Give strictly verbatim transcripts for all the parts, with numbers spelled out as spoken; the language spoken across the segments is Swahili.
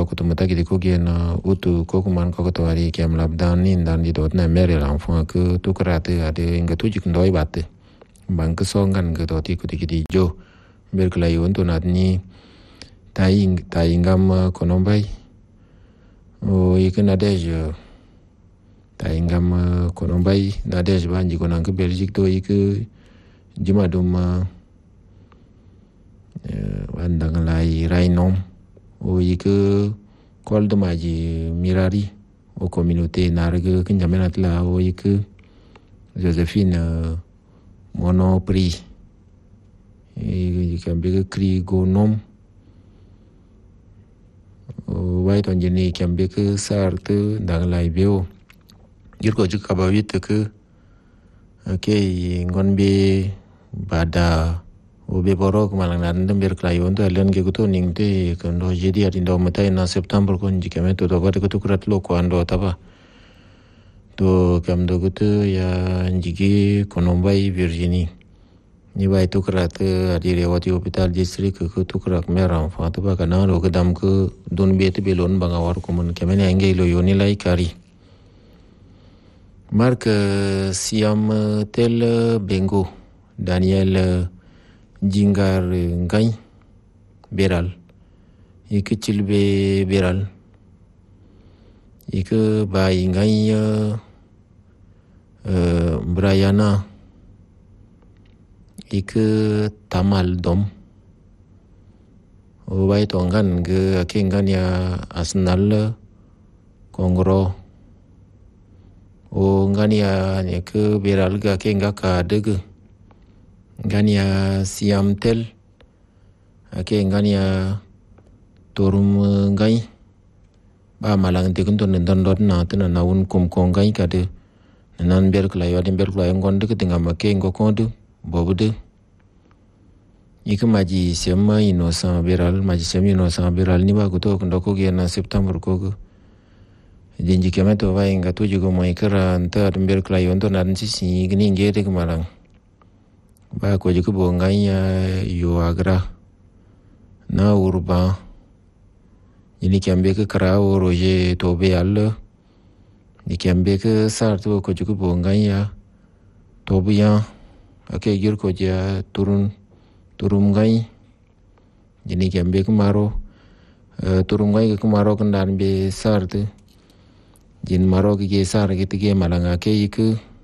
ndo kutumata ki ko gen utu ko kuman ko to ari kem labdan ni ndan di dot na mere l'enfant que to krate ade nga tu jik ndoi batte bang ke songan ke to ti ku ti di jo ber kla yon to nat ni tai tai ngam konombai o ikena deje tai ngam konombai na deje banji ko nan ke Belgique to ik jima dum wandang lai rainom o ik kol de maji mirari o communauté nargue que njamenat la o ik Josephine Monoprix e kambe kri go nom o wai ton jeni kambe ke sarte dang lai beo gir ko juk kabawit ke ke ngonbe bada o be borok malang nan ber klayon to len ge guto ningte kondo jedi atindo matai na september kon jikame to do bat ko kurat lo ko ando taba to kam do guto ya njigi konombai Virginie ni bai to kurat adi rewati hospital district ko to kurak meram fa to ba kana ro gadam ko don be te belon banga war ko mun kemene ange lo yoni lai kari mark siam tel bengo Daniel Jingar Ngai Beral ik cilbe Beral ik bai Ngai uh, Briana ik Tamal Dom o bai tongan ge akengan ya Arsenal Kongro o ngania ne ke Beral ga kenga ka dege ngania siam tel ake ngania torum ngai ba malang de kun ton don dot na tena na un kum ko ngai ka de nan ber kla yo de ber kla ngon de tinga ma ke ngo ko de bobu de ik maji sema innocent beral maji sema innocent beral ni ba ko to ko ko ge na september ko ko jinji kemeto va inga tu jugo mo ikara anta ber kla yo ton nan si si gni nge de malang ba ko jiku bo ngai yo agra na urba ini kambe ke kra o roje to be al ni kambe ke sar to ko jiku bo ngai ya to biya ake gir ko ja turun turum ngai ini kambe ke maro turum ngai ke maro kan dan be sar te jin maro ke sar ke tige malanga ke ik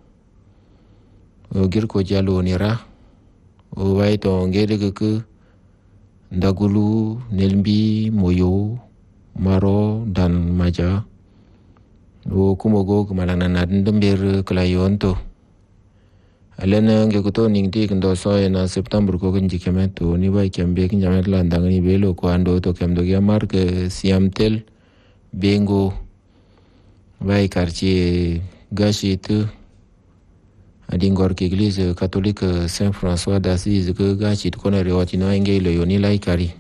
o gir ko ja lo ni ra o wai to ngede ke ndagulu nelmbi moyo maro dan maja o kumogo kumalana nan dember klayon to alena nge ko to ningti kendo so na september ko nji kemeto ni bai kembe kin jamet la ndang ni belo ko ando to kemdo ya mark siamtel bengo bai quartier gachitu adingor ke église catholique Saint François d'Assise ke gachi ko na rewati no enge lo yoni lai kari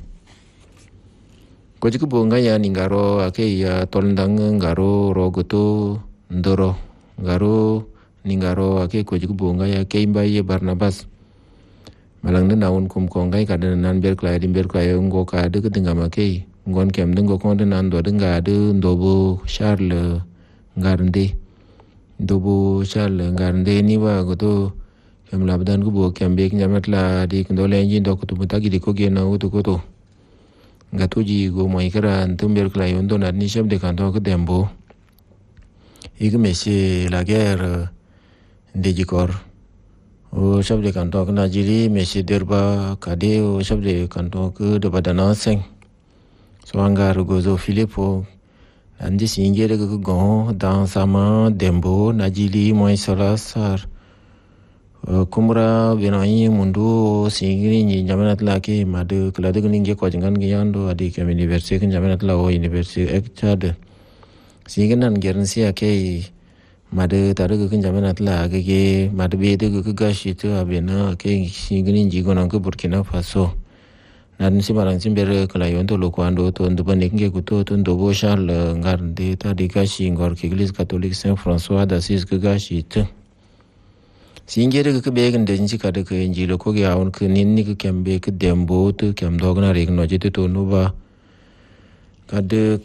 ko jiku bonga ya ningaro ake ya tolndang ngaro rogoto ndoro ngaro ningaro ake ko jiku bonga ya ke imbai Barnabas malang na un kum ko ngai kadan nan ber klay dim ber klay ngo ka de ke ngama ke ngon kem de ngo ko de nan do de nga de ndobo Charles Ngarnde dobo chal ngarnde ni ba goto kem labdan ko bo kem be nyamet la di ndo le nji ndo ko to mutagi di ko ge na uto ko to ngato ji go mo ikara ntumber kla yondo na ni chef de canton ko dembo ik monsieur la guerre de jikor o chef de canton ko na jiri monsieur derba kade o chef de canton ko de badana seng so angar gozo Philippe andi singere ko go dans sama dembo najili moy sala sar kumra benai mundu singiri ni jamanat la ke madu klade ninge ko jangan ge yando adi ke university kan jamanat la o university ekchad singinan gerensi ake madu taru kan jamanat la ge ge madu be de ko gashi to abena ke singiri ji gonan ko Burkina Faso nan si barang simbere kelayon to lo kwando to ndo banik nge kuto to ndo bo Charles Ngarnde ta de gashi ngor ke église catholique Saint François d'Assise ke gashi te singere ke be gen de nji ka de ke njilo ko ge awon ke ninni ke kembe ke dembo to kem dogna rek no jete to no ba ka de